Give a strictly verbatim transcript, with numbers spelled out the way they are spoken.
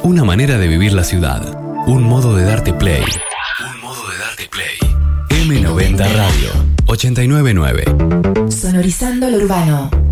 Una manera de vivir la ciudad. Un modo de darte play. Un modo de darte play. eme noventa Radio ochenta y nueve punto nueve. Sonorizando lo urbano.